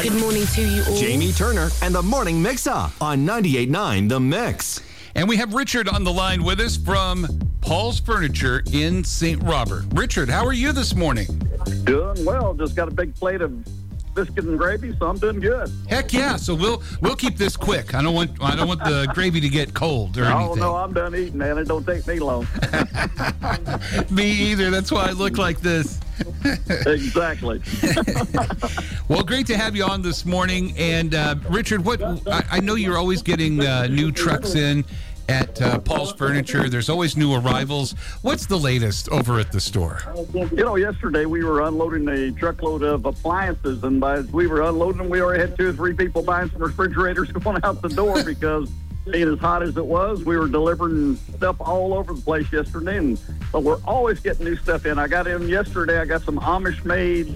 Good morning to you all. Jamie Turner and the Morning Mix-Up on 98.9 The Mix. And we have Richard on the line with us from Paul's Furniture in St. Robert. Richard, how are you this morning? Doing well. Just got a big plate of biscuit and gravy, so I'm doing good. Heck yeah! So we'll keep this quick. I don't want the gravy to get cold or anything. Oh no, I'm done eating, man. It don't take me long. Me either. That's why I look like this. Exactly. Well, great to have you on this morning. And Richard, I know you're always getting new trucks in at Paul's Furniture. There's always new arrivals. What's the latest over at the store? Yesterday we were unloading a truckload of appliances, and as we were unloading them, we already had 2 or 3 people buying some refrigerators going out the door because being as hot as it was, we were delivering stuff all over the place yesterday, but we're always getting new stuff in. I got in yesterday, I got some Amish-made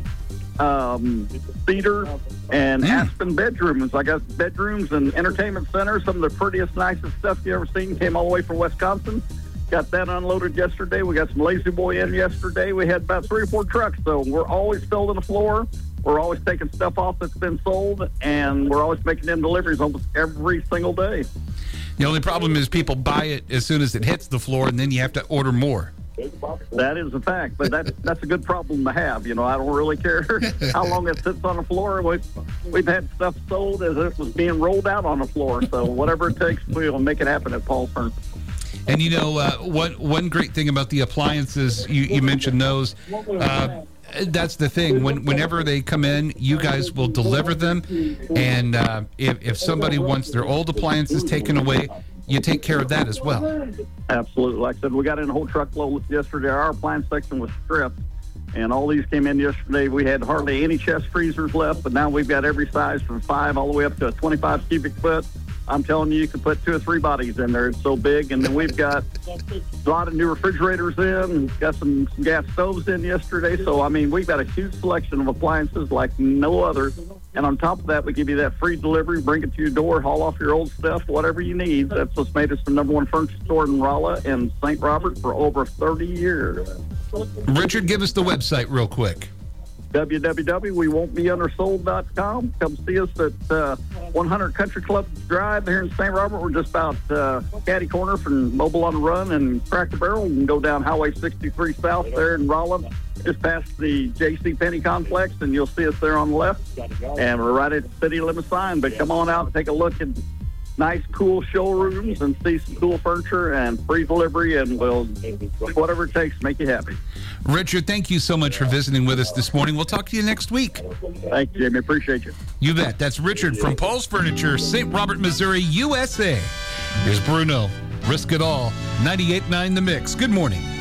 cedar and aspen bedrooms. I got bedrooms and entertainment centers, some of the prettiest, nicest stuff you ever seen. Came all the way from Wisconsin. Got that unloaded yesterday. We got some Lazy Boy in yesterday. We had about 3 or 4 trucks, so we're always filling the floor. We're always taking stuff off that's been sold, and we're always making them deliveries almost every single day. The only problem is people buy it as soon as it hits the floor, and then you have to order more. That is a fact, but that's a good problem to have. I don't really care how long it sits on the floor. We've had stuff sold as it was being rolled out on the floor, so whatever it takes, we'll make it happen at Paul's Furniture. And one great thing about the appliances, you mentioned those. That's the thing. Whenever they come in, you guys will deliver them. And if somebody wants their old appliances taken away, you take care of that as well. Absolutely. Like I said, we got in a whole truckload yesterday. Our appliance section was stripped, and all these came in yesterday. We had hardly any chest freezers left, but now we've got every size from 5 all the way up to a 25 cubic foot. I'm telling you, you can put 2 or 3 bodies in there. It's so big. And then we've got a lot of new refrigerators in. Got some gas stoves in yesterday. So, we've got a huge selection of appliances like no other. And on top of that, we give you that free delivery, bring it to your door, haul off your old stuff, whatever you need. That's what's made us the #1 furniture store in Rolla and St. Robert for over 30 years. Richard, give us the website real quick. www.wewon'tbeundersold.com. Come see us at 100 Country Club Drive here in St. Robert. We're just about catty corner from Mobile on the Run and Cracker Barrel. You can go down Highway 63 South there in Rolla, just past the J.C. Penney complex, and you'll see us there on the left. And we're right at the city limit sign. But come on out and take a look at nice, cool showrooms and see some cool furniture and free delivery, and we'll, whatever it takes, make you happy. Richard, thank you so much for visiting with us this morning. We'll talk to you next week. Thank you, Jamie. Appreciate you. You bet. That's Richard from Paul's Furniture, St. Robert, Missouri, USA. Here's Bruno. Risk It All, 98.9 The Mix. Good morning.